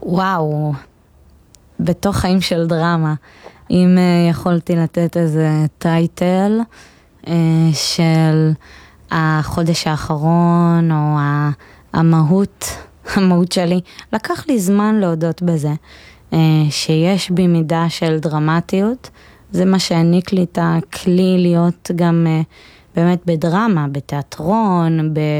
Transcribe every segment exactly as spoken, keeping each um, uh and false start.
וואו, בתוך חיים של דרמה, אם uh, יכולתי לתת איזה טייטל uh, של החודש האחרון, או המהות, המהות שלי, לקח לי זמן להודות בזה, uh, שיש בי מידה של דרמטיות, זה מה שהעניק לי את הכלי להיות גם uh, באמת בדרמה, בתיאטרון, ב...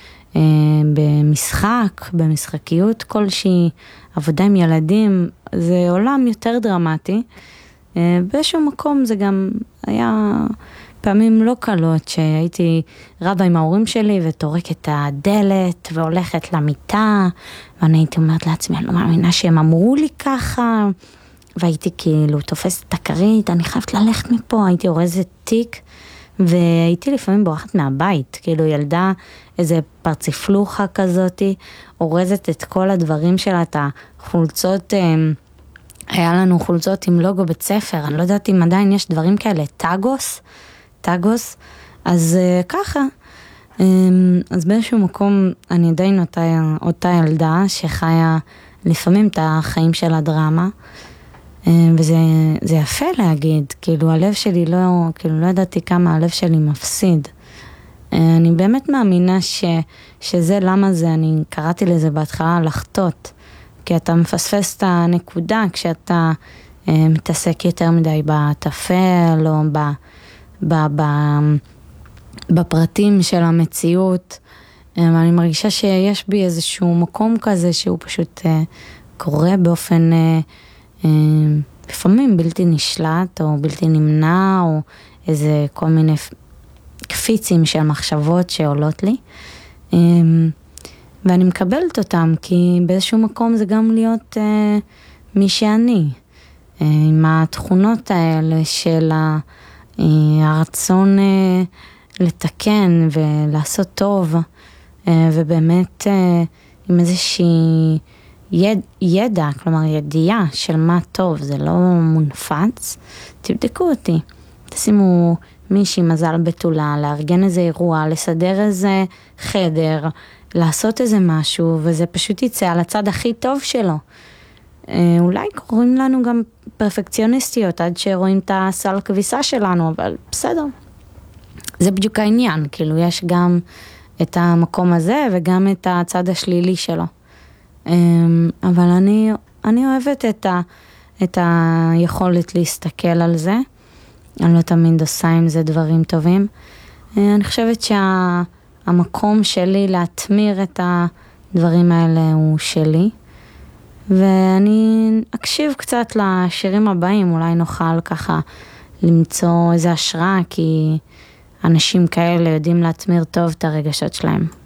במשחק, במשחקיות כלשהי, עבודה עם ילדים, זה עולם יותר דרמטי. באיזשהו מקום זה גם היה פעמים לא קלות, שהייתי רבה עם ההורים שלי ותורקת את הדלת והולכת למיטה, ואני הייתי אומרת לעצמי, אני לא מאמינה שהם אמרו לי ככה, והייתי כאילו תופסת את הכרית, אני חייבת ללכת מפה, הייתי אורזת תיק, והייתי לפעמים בורחת מהבית, כאילו ילדה איזה פרציפלוחה כזאת, אורזת את כל הדברים שלה, את החולצות, היה לנו חולצות עם לוגו בית ספר, אני לא יודעת אם עדיין יש דברים כאלה, טאגוס, טאגוס, אז ככה, אז באיזשהו מקום אני עדיין אותה, אותה ילדה שחיה לפעמים את החיים של הדרמה, וזה זה יפה להגיד, כאילו הלב שלי לא, כאילו לא ידעתי כמה הלב שלי מפסיד. אני באמת מאמינה ש, שזה למה זה, אני קראתי לזה בהתחלה לחטות, כי אתה מפספס את הנקודה כשאתה אה, מתעסק יותר מדי בתפל או ב, ב, ב, בפרטים של המציאות, ואני מרגישה שיש בי איזשהו מקום כזה שהוא פשוט אה, קורה באופן אה, לפעמים בלתי נשלט או בלתי נמנע או איזה כל מיני קפיצים של מחשבות שעולות לי, ואני מקבלת אותם כי באיזשהו מקום זה גם להיות מי שאני, עם התכונות האלה של הרצון לתקן ולעשות טוב, ובאמת עם איזושהי יד, ידע, כלומר ידיעה של מה טוב, זה לא מונפץ, תבדקו אותי, תשימו מישהי מזל בתולה, לארגן איזה אירוע, לסדר איזה חדר, לעשות איזה משהו, וזה פשוט יצא על הצד הכי טוב שלו. אולי קוראים לנו גם פרפקציוניסטיות, עד שרואים את הסל כביסה שלנו, אבל בסדר. זה בדיוק העניין, כאילו יש גם את המקום הזה, וגם את הצד השלילי שלו. אבל אני, אני אוהבת את ה, את היכולת להסתכל על זה. אני לא תמיד עושה עם זה דברים טובים. אני חושבת שהמקום שלי להתמיר את הדברים האלה הוא שלי. ואני אקשיב קצת לשירים הבאים, אולי נוכל ככה למצוא איזה השראה, כי אנשים כאלה יודעים להתמיר טוב את הרגשות שלהם.